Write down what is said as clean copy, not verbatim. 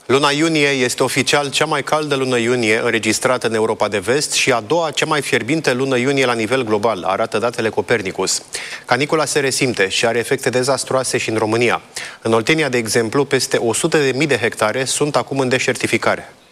Luna iunie este oficial cea mai caldă lună iunie înregistrată în Europa de Vest și a doua cea mai fierbinte lună iunie la nivel global, arată datele Copernicus. Canicula se resimte și are efecte dezastruoase și în România. În Oltenia, de exemplu, peste 100.000 de hectare sunt acum în deșertificare.